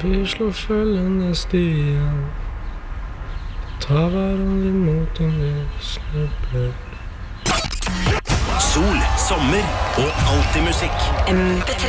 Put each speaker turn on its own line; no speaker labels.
Vi slår følgende stien, ta hverandre imot om vi snubler.
Sol, sommer og alltid musikk.
MP3